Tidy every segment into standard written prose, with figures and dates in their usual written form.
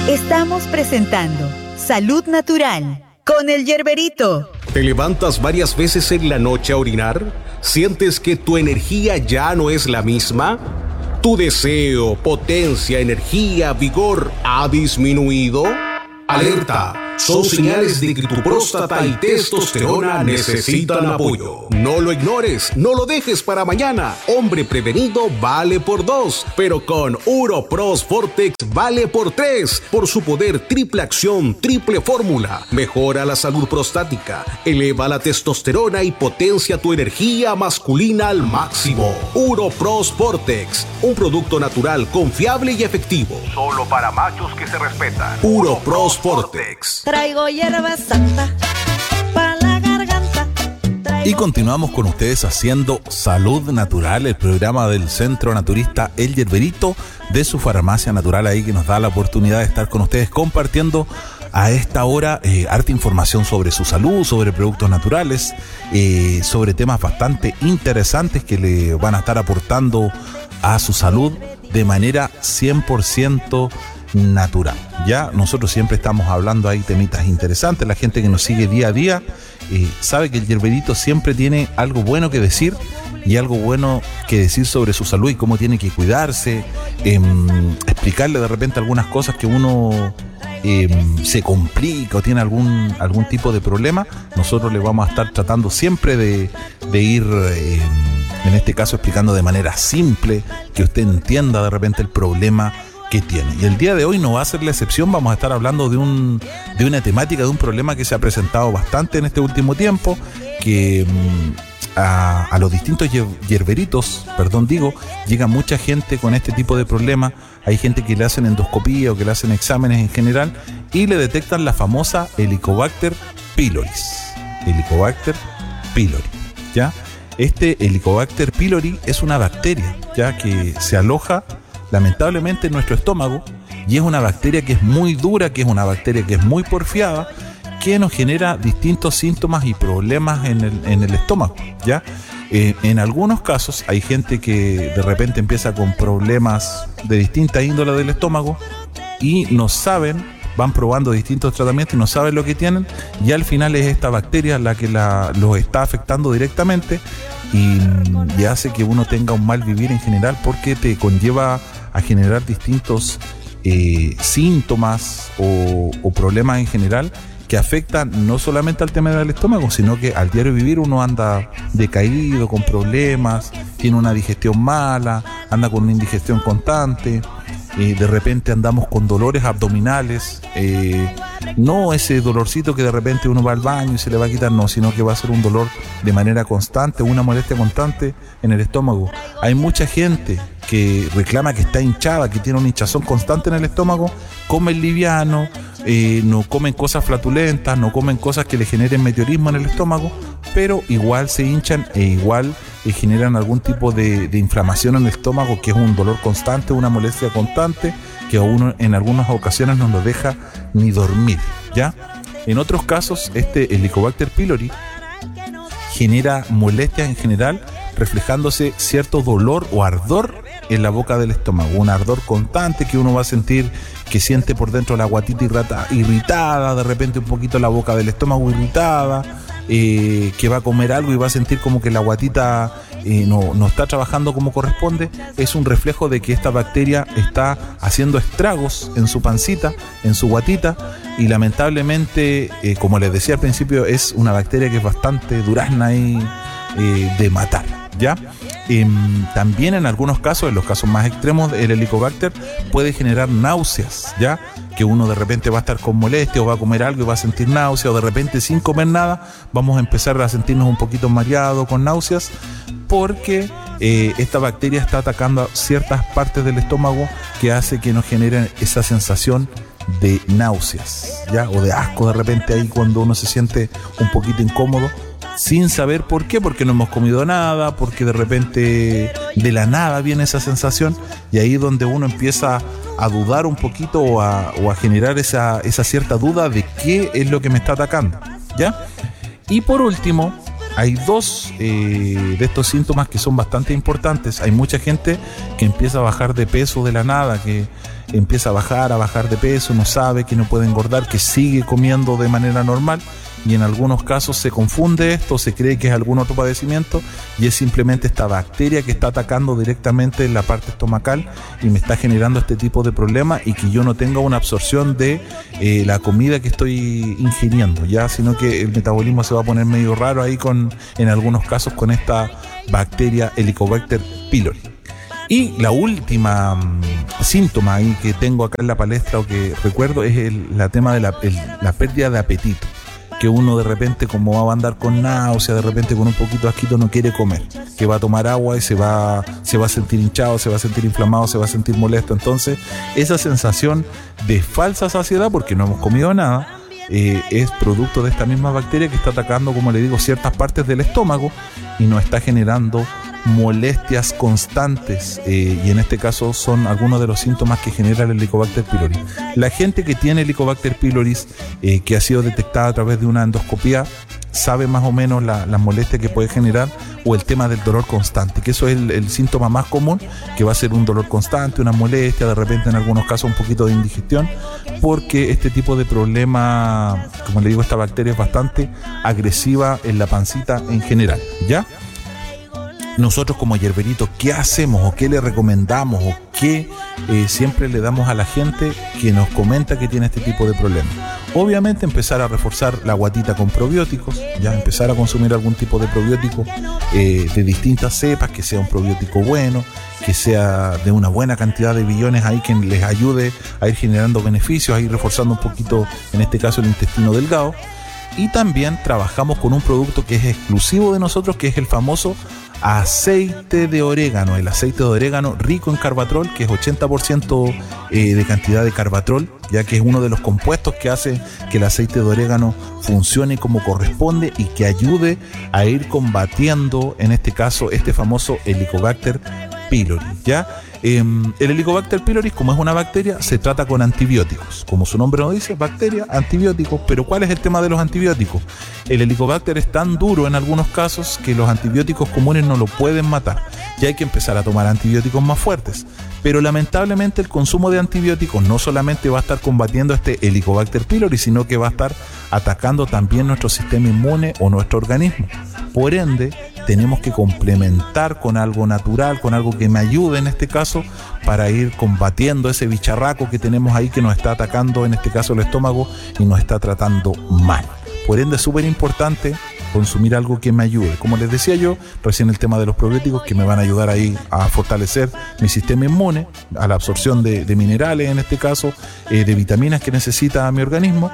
Estamos presentando Salud Natural con el Yerberito. ¿Te levantas varias veces en la noche a orinar? ¿Sientes que tu energía ya no es la misma? ¿Tu deseo, potencia, energía, vigor ha disminuido? ¡Alerta! Son señales de que tu próstata y testosterona necesitan apoyo. No lo ignores, no lo dejes para mañana. Hombre prevenido vale por 2, pero con Uropros Vortex vale por 3. Por su poder triple acción, triple fórmula. Mejora la salud prostática, eleva la testosterona y potencia tu energía masculina al máximo. Uropros Vortex, un producto natural, confiable y efectivo. Solo para machos que se respetan. Uropros Vortex. Traigo hierba santa para la garganta. Y continuamos con ustedes haciendo Salud Natural, el programa del Centro Naturista El Yerberito, de su farmacia natural ahí, que nos da la oportunidad de estar con ustedes compartiendo a esta hora harta información sobre su salud, sobre productos naturales, sobre temas bastante interesantes que le van a estar aportando a su salud de manera 100% natural. Ya nosotros siempre estamos hablando ahí temitas interesantes. La gente que nos sigue día a día sabe que el Yerberito siempre tiene algo bueno que decir y algo bueno que decir sobre su salud y cómo tiene que cuidarse, explicarle de repente algunas cosas que uno se complica o tiene algún tipo de problema. Nosotros le vamos a estar tratando siempre de ir en este caso explicando de manera simple, que usted entienda de repente el problema que tiene. Y el día de hoy no va a ser la excepción. Vamos a estar hablando de una temática, de un problema que se ha presentado bastante en este último tiempo, que a los distintos yerberitos, llega mucha gente con este tipo de problemas. Hay gente que le hacen endoscopía o que le hacen exámenes en general y le detectan la famosa Helicobacter pylori. Helicobacter pylori, ¿ya? Este Helicobacter pylori es una bacteria, ya, que se aloja lamentablemente en nuestro estómago, y es una bacteria que es muy dura, que es una bacteria que es muy porfiada, que nos genera distintos síntomas y problemas en el estómago, ¿ya? En algunos casos hay gente que de repente empieza con problemas de distinta índole del estómago y no saben, van probando distintos tratamientos y no saben lo que tienen, y al final es esta bacteria la que los está afectando directamente y hace que uno tenga un mal vivir en general, porque te conlleva a generar distintos síntomas o problemas en general que afectan no solamente al tema del estómago, sino que al diario vivir uno anda decaído, con problemas, tiene una digestión mala, anda con una indigestión constante, de repente andamos con dolores abdominales, no ese dolorcito que de repente uno va al baño y se le va a quitar, no, sino que va a ser un dolor de manera constante, una molestia constante en el estómago. Hay mucha gente que reclama que está hinchada, que tiene una hinchazón constante en el estómago, comen liviano, no comen cosas flatulentas, no comen cosas que le generen meteorismo en el estómago, pero igual se hinchan e igual generan algún tipo de inflamación en el estómago, que es un dolor constante, una molestia constante, que a uno en algunas ocasiones no lo deja ni dormir, ¿ya? En otros casos, este Helicobacter pylori genera molestias en general, reflejándose cierto dolor o ardor en la boca del estómago, un ardor constante que uno va a sentir, que siente por dentro la guatita irritada, de repente un poquito la boca del estómago irritada, que va a comer algo y va a sentir como que la guatita no está trabajando como corresponde. Es un reflejo de que esta bacteria está haciendo estragos en su pancita, en su guatita, y lamentablemente, como les decía al principio, es una bacteria que es bastante durazna y de matar, ¿ya? También en algunos casos, en los casos más extremos, el Helicobacter puede generar náuseas, ¿ya? Que uno de repente va a estar con molestia o va a comer algo y va a sentir náusea, o de repente sin comer nada vamos a empezar a sentirnos un poquito mareados, con náuseas, porque esta bacteria está atacando a ciertas partes del estómago, que hace que nos generen esa sensación de náuseas, ¿ya? O de asco de repente ahí cuando uno se siente un poquito incómodo, sin saber por qué, porque no hemos comido nada, porque de repente de la nada viene esa sensación, y ahí es donde uno empieza a dudar un poquito o a generar esa cierta duda de qué es lo que me está atacando, ¿ya? Y por último, hay dos de estos síntomas que son bastante importantes. Hay mucha gente que empieza a bajar de peso de la nada, que empieza a bajar de peso, no sabe, que no puede engordar, que sigue comiendo de manera normal, y en algunos casos se confunde esto, se cree que es algún otro padecimiento y es simplemente esta bacteria que está atacando directamente la parte estomacal y me está generando este tipo de problema, y que yo no tenga una absorción de la comida que estoy ingiriendo, ya, sino que el metabolismo se va a poner medio raro ahí en algunos casos con esta bacteria Helicobacter pylori. Y la última síntoma ahí que tengo acá en la palestra o que recuerdo es la tema de la pérdida de apetito, que uno de repente, como va a andar con náusea, de repente con un poquito de asquito, no quiere comer, que va a tomar agua y se va a sentir hinchado, se va a sentir inflamado, se va a sentir molesto. Entonces esa sensación de falsa saciedad porque no hemos comido nada es producto de esta misma bacteria que está atacando, como le digo, ciertas partes del estómago y nos está generando molestias constantes, y en este caso son algunos de los síntomas que genera el Helicobacter pylori. La gente que tiene Helicobacter pylori que ha sido detectada a través de una endoscopía sabe más o menos la molestia que puede generar, o el tema del dolor constante, que eso es el síntoma más común, que va a ser un dolor constante, una molestia, de repente en algunos casos un poquito de indigestión, porque este tipo de problema, como le digo, esta bacteria es bastante agresiva en la pancita en general, ¿ya? Nosotros como Yerberito, ¿qué hacemos o qué le recomendamos o qué siempre le damos a la gente que nos comenta que tiene este tipo de problemas? Obviamente empezar a reforzar la guatita con probióticos, ya empezar a consumir algún tipo de probiótico de distintas cepas, que sea un probiótico bueno, que sea de una buena cantidad de billones ahí, que les ayude a ir generando beneficios, a ir reforzando un poquito, en este caso, el intestino delgado. Y también trabajamos con un producto que es exclusivo de nosotros, que es el famoso aceite de orégano, el aceite de orégano rico en carbatrol, que es 80% de cantidad de carbatrol, ya que es uno de los compuestos que hace que el aceite de orégano funcione como corresponde y que ayude a ir combatiendo, en este caso, este famoso Helicobacter pylori, ¿ya? El Helicobacter pylori, como es una bacteria, se trata con antibióticos. Como su nombre lo dice, bacteria, antibióticos. Pero ¿cuál es el tema de los antibióticos? El Helicobacter es tan duro en algunos casos que los antibióticos comunes no lo pueden matar. Y hay que empezar a tomar antibióticos más fuertes. Pero lamentablemente el consumo de antibióticos no solamente va a estar combatiendo este Helicobacter pylori, sino que va a estar atacando también nuestro sistema inmune o nuestro organismo. Por ende, tenemos que complementar con algo natural, con algo que me ayude en este caso, para ir combatiendo ese bicharraco que tenemos ahí que nos está atacando, en este caso el estómago, y nos está tratando mal. Por ende es súper importante consumir algo que me ayude. Como les decía yo, recién el tema de los probióticos, que me van a ayudar ahí a fortalecer mi sistema inmune, a la absorción de minerales en este caso, de vitaminas que necesita mi organismo.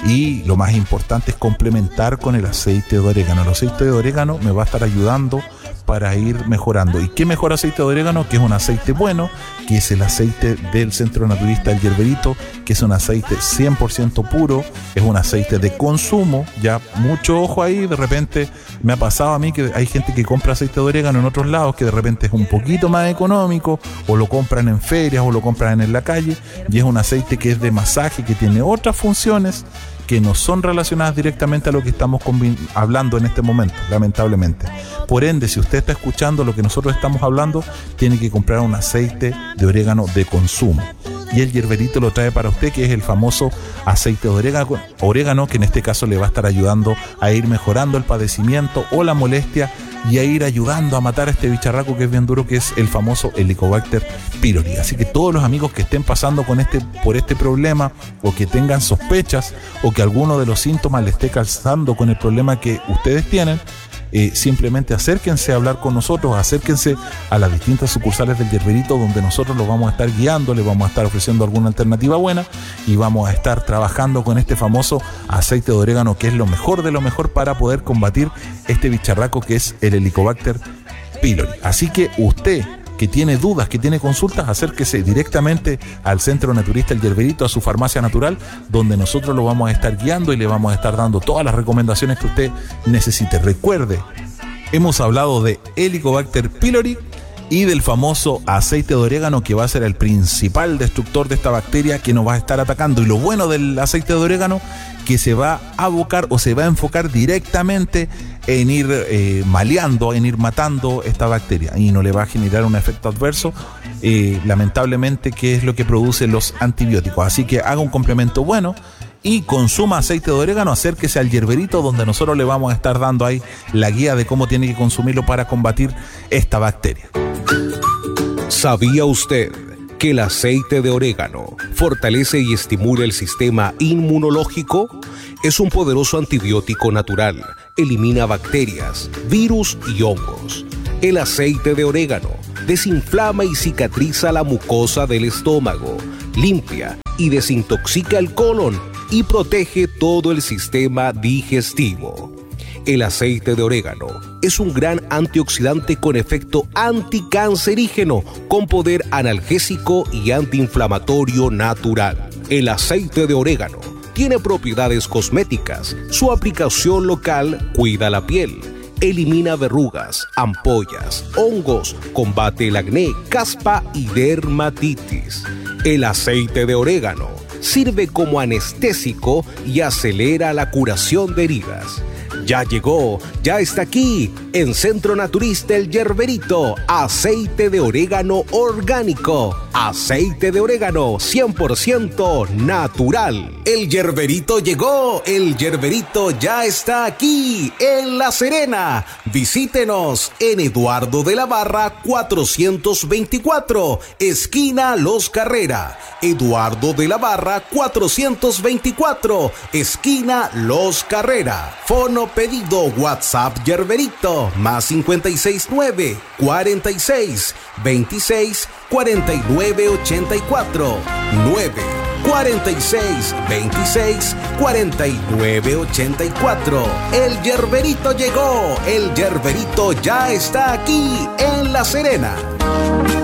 Y lo más importante es complementar con el aceite de orégano. El aceite de orégano me va a estar ayudando para ir mejorando. ¿Y qué mejor aceite de orégano? Que es un aceite bueno, que es el aceite del Centro Naturista El Yerberito, que es un aceite 100% puro, es un aceite de consumo, ya mucho ojo ahí, de repente me ha pasado a mí que hay gente que compra aceite de orégano en otros lados, que de repente es un poquito más económico, o lo compran en ferias, o lo compran en la calle, y es un aceite que es de masaje, que tiene otras funciones que no son relacionadas directamente a lo que estamos hablando en este momento, lamentablemente. Por ende, si usted está escuchando lo que nosotros estamos hablando, tiene que comprar un aceite de orégano de consumo. Y el Yerberito lo trae para usted, que es el famoso aceite de orégano, que en este caso le va a estar ayudando a ir mejorando el padecimiento o la molestia y a ir ayudando a matar a este bicharraco que es bien duro, que es el famoso Helicobacter pylori. Así que todos los amigos que estén pasando por este problema, o que tengan sospechas, o que alguno de los síntomas le esté calzando con el problema que ustedes tienen, simplemente acérquense a hablar con nosotros, acérquense a las distintas sucursales del Yerberito, donde nosotros los vamos a estar guiando, les vamos a estar ofreciendo alguna alternativa buena, y vamos a estar trabajando con este famoso aceite de orégano, que es lo mejor de lo mejor para poder combatir este bicharraco que es el Helicobacter pylori. Así que usted que tiene dudas, que tiene consultas, acérquese directamente al Centro Naturista El Yerberito, a su farmacia natural, donde nosotros lo vamos a estar guiando y le vamos a estar dando todas las recomendaciones que usted necesite. Recuerde, hemos hablado de Helicobacter pylori y del famoso aceite de orégano, que va a ser el principal destructor de esta bacteria que nos va a estar atacando. Y lo bueno del aceite de orégano, que se va a abocar o se va a enfocar directamente en ir maleando, en ir matando esta bacteria, y no le va a generar un efecto adverso, lamentablemente, que es lo que producen los antibióticos. Así que haga un complemento bueno y consuma aceite de orégano. Acérquese al Yerberito, donde nosotros le vamos a estar dando ahí la guía de cómo tiene que consumirlo para combatir esta bacteria. ¿Sabía usted que el aceite de orégano fortalece y estimula el sistema inmunológico? Es un poderoso antibiótico natural. Elimina bacterias, virus y hongos. El aceite de orégano desinflama y cicatriza la mucosa del estómago, limpia y desintoxica el colon y protege todo el sistema digestivo. El aceite de orégano es un gran antioxidante con efecto anticancerígeno, con poder analgésico y antiinflamatorio natural. El aceite de orégano tiene propiedades cosméticas. Su aplicación local cuida la piel, elimina verrugas, ampollas, hongos, combate el acné, caspa y dermatitis. El aceite de orégano sirve como anestésico y acelera la curación de heridas. Ya llegó, ya está aquí, en Centro Naturista El Yerberito, aceite de orégano orgánico, aceite de orégano 100% natural. El Yerberito llegó, el Yerberito ya está aquí, en La Serena. Visítenos en Eduardo de la Barra 424, esquina Los Carrera. Eduardo de la Barra 424, esquina Los Carrera. Fono pedido WhatsApp Yerberito más 569 46 26 49 84 9 46 26 49 84. El Yerberito llegó, el Yerberito ya está aquí en La Serena.